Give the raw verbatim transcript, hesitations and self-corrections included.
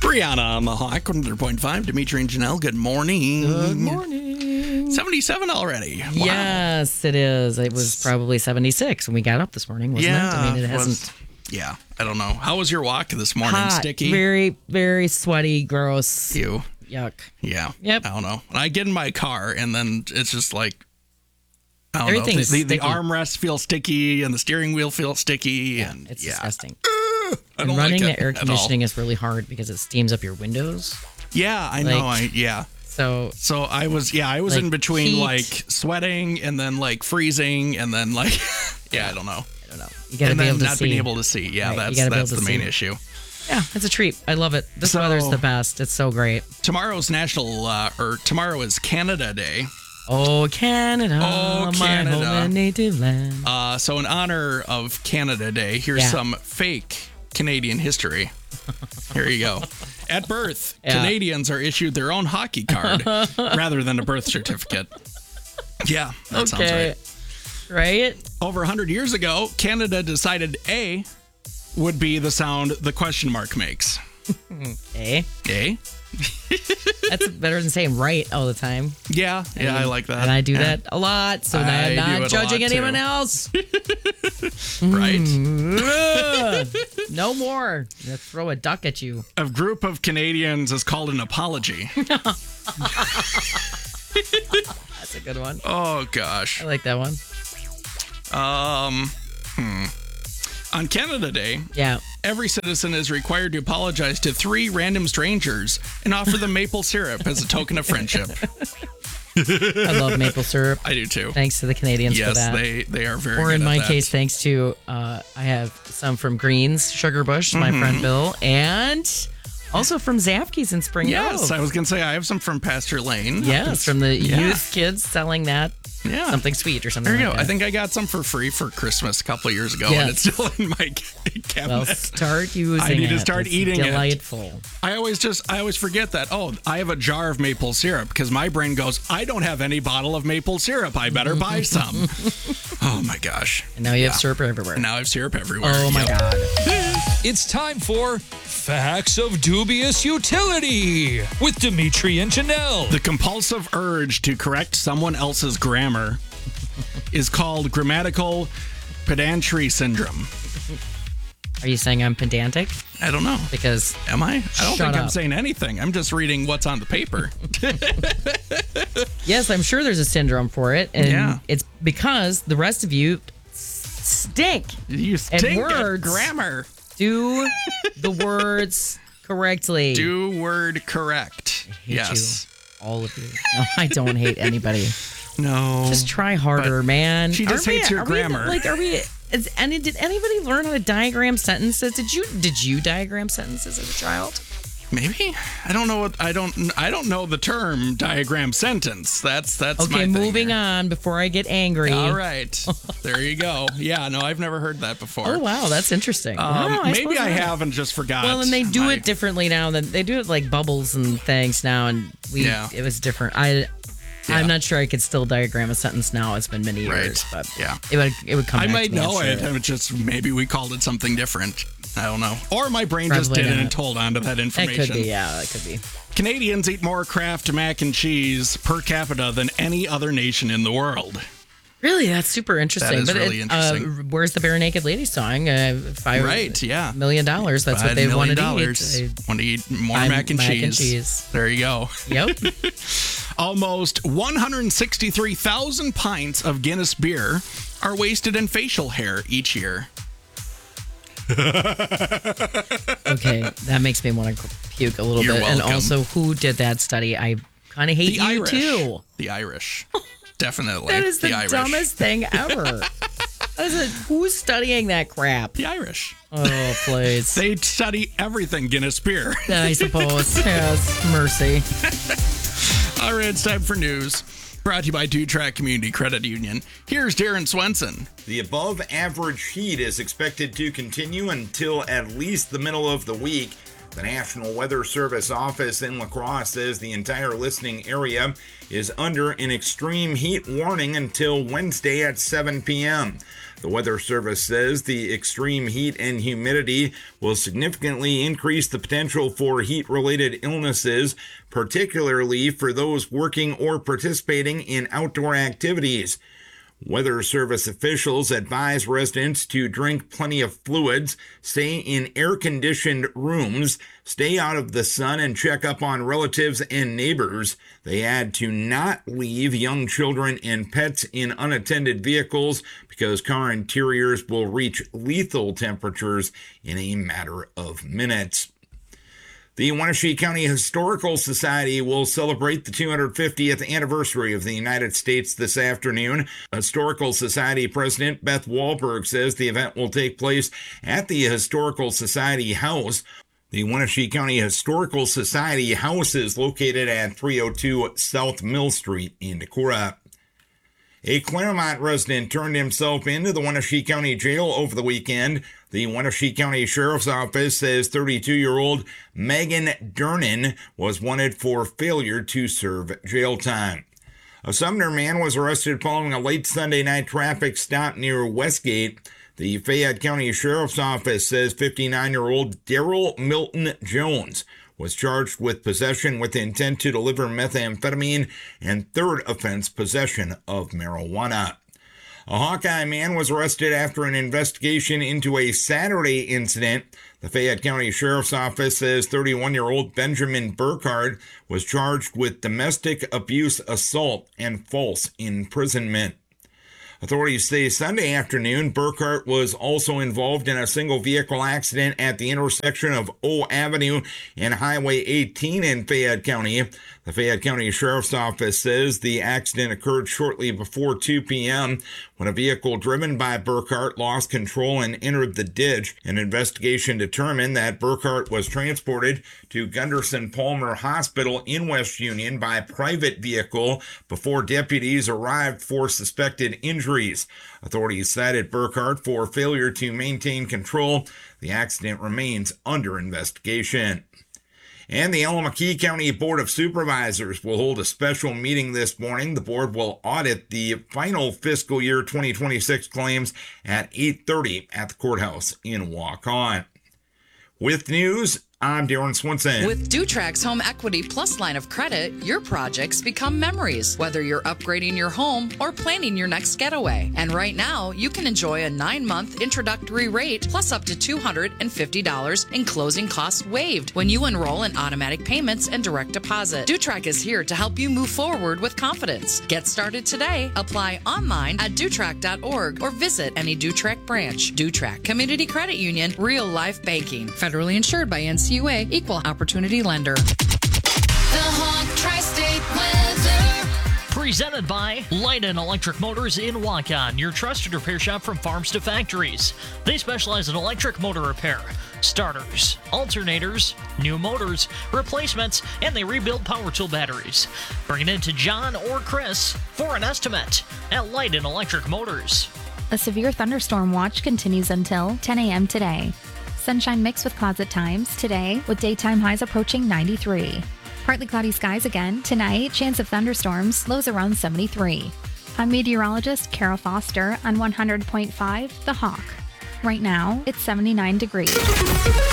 Brianna on the Hawk, one hundred point five. Dimitri and Janelle, good morning. Good morning. seventy-seven already. Wow. Yes, it is. It was probably seventy-six when we got up this morning, wasn't yeah, it? I mean, it was, hasn't. Yeah, I don't know. How was your walk this morning? Hot, Sticky? Very, very sweaty, gross. You. Yuck. Yeah. Yep. I don't know. When I get in my car and then it's just like, I don't Everything's know. The, the, the sticky. armrest feels sticky and the steering wheel feels sticky. Yeah, and it's yeah. disgusting. I And don't running like it the air at all. conditioning is really hard because it steams up your windows. Yeah, I Like- know. I Yeah. So So I was, yeah, I was Like in between heat. like sweating and then like freezing and then like, yeah, I don't know. I don't know. You got to And be then able to not see. being able to see. Yeah, Right, you that's gotta be that's able the to main see. issue. Yeah, it's a treat. I love it. This So- weather's the best. It's so great. Tomorrow's national, uh, or tomorrow is Canada Day. Oh, Canada, Oh, my Canada. home and native land. Uh, so in honor of Canada Day, here's Yeah. some fake Canadian history. Here you go. At birth, Yeah. Canadians are issued their own hockey card rather than a birth certificate. Yeah, that sounds Okay. right. Right? Over one hundred years ago, Canada decided A would be the sound the question mark makes. Eh? A? That's better than saying right all the time. Yeah, yeah, I like that. And I do Yeah. that a lot, so I now I'm do not it a judging lot, anyone too. else. Right. Ugh. No more. I'm gonna throw a duck at you. A group of Canadians is called an apology. That's a good one. Oh, gosh. I like that one. Um, hmm. On Canada Day, Yeah. every citizen is required to apologize to three random strangers and offer them maple syrup as a token of friendship. I love maple syrup. I do too. Thanks to the Canadians for Yes, that. they they are very or good in at my that. case, thanks to, uh, I have some from Greens, Sugar Bush, my Mm-hmm. friend Bill, and also from Zapke's in Spring Yes, Grove. I was going to say I have some from Pasture Lane. Yes, from the Yeah. youth kids selling that Yeah. something sweet or something There you like go. that. I think I got some for free for Christmas a couple of years ago, Yes. and it's still in my cabinet. Well, start using I need to it. start It's eating it. delightful. I always just, I always forget that, oh, I have a jar of maple syrup because my brain goes, I don't have any bottle of maple syrup. I better buy some. Oh my gosh. And now you have Yeah. syrup everywhere. And now I have syrup everywhere. Oh my Yep. God. It's time for Facts of Dubious Utility with Dimitri and Janelle. The compulsive urge to correct someone else's grammar is called grammatical pedantry syndrome. Are you saying I'm pedantic? I don't know. Because Am I? I don't Shut think I'm up. saying anything. I'm just reading what's on the paper. yes, I'm sure there's a syndrome for it, and Yeah. it's because the rest of you s- stink. You stink at words. grammar. Do the words correctly. Do word correct. hate Yes. you, all of you. No, I don't hate anybody. No. Just try harder, But man. she just Are we- hates your are we, grammar. like, are we? Is any? Did anybody learn how to diagram sentences? Did you? Did you diagram sentences as a child? Maybe. I don't know what I don't I don't know the term diagram sentence. That's that's my Okay, thing moving here. on before I get angry. All right. There you go. Yeah, no, I've never heard that before. Oh wow, that's interesting. Um, Wow, maybe suppose I not. have and just forgot. Well, and they do my- it differently now. Than they do it like bubbles and things now, and we Yeah. it was different. I Yeah. I'm not sure I could still diagram a sentence now. It's been many years, Right. but Yeah. it would it would come. I back might to me, I'm know sure. it. and just maybe we called it something different. I don't know. Or my brain just Probably didn't not. and told on to that That information. could be, yeah, that could be. Canadians eat more Kraft mac and cheese per capita than any other nation in the world. Really, that's super interesting. That is but really it, interesting. Uh, where's the Bare Naked Lady song? Uh, five Right, yeah. million dollars. That's what Five they million wanted to dollars. eat. Want to eat more Buy mac and mac cheese. and cheese. There you go. Yep. Almost one hundred sixty-three thousand pints of Guinness beer are wasted in facial hair each year. Okay, that makes me want to puke a little You're bit. And welcome. also, who did that study? I kind of hate The you Irish. too. The Irish. Definitely. That is the, Irish. dumbest thing ever. That is a, who's studying that crap? The Irish. Oh, please. They study everything Guinness beer. I suppose. Yes, mercy. All right, it's time for news. Brought to you by Two-Track Community Credit Union. Here's Darren Swenson. The above average heat is expected to continue until at least the middle of the week. The National Weather Service office in La Crosse says the entire listening area is under an extreme heat warning until Wednesday at seven p.m. The Weather Service says the extreme heat and humidity will significantly increase the potential for heat-related illnesses, particularly for those working or participating in outdoor activities. Weather Service officials advise residents to drink plenty of fluids, stay in air-conditioned rooms, stay out of the sun, and check up on relatives and neighbors. They add to not leave young children and pets in unattended vehicles because car interiors will reach lethal temperatures in a matter of minutes. The Wenatchee County Historical Society will celebrate the two hundred fiftieth anniversary of the United States this afternoon. Historical Society President Beth Wahlberg says the event will take place at the Historical Society House. The Wenatchee County Historical Society House is located at three oh two South Mill Street in Decorah. A Claremont resident turned himself into the Wenatchee County Jail over the weekend. The Wenatchee County Sheriff's Office says thirty-two-year-old Megan Dernan was wanted for failure to serve jail time. A Sumner man was arrested following a late Sunday night traffic stop near Westgate. The Fayette County Sheriff's Office says fifty-nine-year-old Daryl Milton Jones was charged with possession with intent to deliver methamphetamine and third offense possession of marijuana. A Hawkeye man was arrested after an investigation into a Saturday incident. The Fayette County Sheriff's Office says thirty-one-year-old Benjamin Burkhardt was charged with domestic abuse assault and false imprisonment. Authorities say Sunday afternoon, Burkhardt was also involved in a single vehicle accident at the intersection of O Avenue and Highway eighteen in Fayette County. The Fayette County Sheriff's Office says the accident occurred shortly before two p.m. when a vehicle driven by Burkhardt lost control and entered the ditch. An investigation determined that Burkhardt was transported to Gunderson Palmer Hospital in West Union by private vehicle before deputies arrived for suspected injuries. Authorities cited Burkhardt for failure to maintain control. The accident remains under investigation. And the Allamakee County Board of Supervisors will hold a special meeting this morning. The board will audit the final fiscal year twenty twenty-six claims at eight thirty at the courthouse in Waukon. With news, I'm Darren Swinson. With Dutrax Home Equity Plus line of credit, your projects become memories, whether you're upgrading your home or planning your next getaway. And right now, you can enjoy a nine-month introductory rate plus up to two hundred fifty dollars in closing costs waived when you enroll in automatic payments and direct deposit. Dutrax is here to help you move forward with confidence. Get started today. Apply online at Dutrax dot org or visit any Dutrax branch. Dutrax Community Credit Union, real life banking. Federally insured by N C U A, Equal Opportunity Lender. The Hawk Tri-State Weather. Presented by Light and Electric Motors in Waukon, your trusted repair shop from farms to factories. They specialize in electric motor repair, starters, alternators, new motors, replacements, and they rebuild power tool batteries. Bring it in to John or Chris for an estimate at Light and Electric Motors. A severe thunderstorm watch continues until ten a.m. today. Sunshine mixed with clouds at times today, with daytime highs approaching ninety-three. Partly cloudy skies again tonight, chance of thunderstorms, lows around seventy-three. I'm meteorologist Kara Foster on one hundred point five The Hawk. Right now, it's seventy-nine degrees.